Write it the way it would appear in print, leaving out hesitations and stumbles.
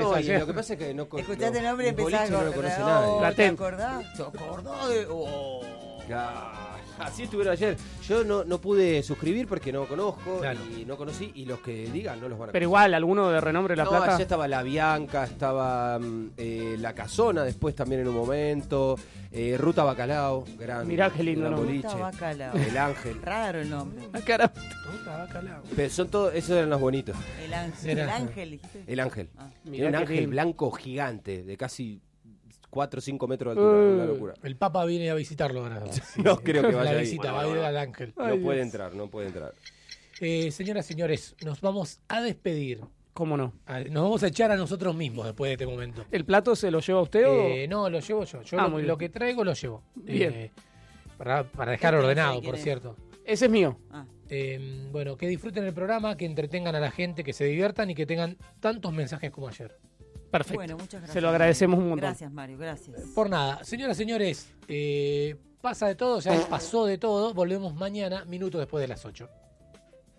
No, y ayer. lo que pasa es que no Escuchaste el nombre y el boliche empezás a no lo conoce acordar. nadie. ¿Te Platén. acordás? ¿Te acordás de...? Oh. Así estuvieron ayer. Yo no pude suscribir porque no conozco Claro. y no conocí, y los que digan no los van a Pero conocer. igual, alguno de renombre de La No, Plata. allá estaba La Bianca, estaba La Casona después también en un momento, Ruta Bacalao, gran, Mirá qué lindo gran nombre. boliche, Ruta Bacalao. El Ángel. Raro el nombre. Ah, cara. Puta, bacalao. Pero son todos, esos eran los bonitos. El Ángel. Era- El Ángel, dijiste. El Ángel. Ah. Mirá Era un qué ángel lindo. blanco gigante, de casi 4 o 5 metros de altura, una locura. El Papa viene a visitarlo ahora. No creo que vaya La ahí. visita, va a ir al Ángel. No Ay, puede Dios. entrar, no puede entrar. Señoras, señores, nos vamos a despedir. ¿Cómo no? Nos vamos a echar a nosotros mismos después de este momento. ¿El plato se lo lleva usted o...? No, lo llevo yo. Yo Ah, lo, muy bien. lo que traigo lo llevo. Bien. Para dejar Este no sé ordenado, quién por es. cierto. Ese es mío. Bueno, que disfruten el programa, que entretengan a la gente, que se diviertan y que tengan tantos mensajes como ayer. Perfecto. Bueno, muchas gracias. Se lo agradecemos un montón. Gracias, Mario, gracias. Por nada. Señoras, señores, pasa de todo, ya pasó de todo. Volvemos mañana, minutos después de las 8.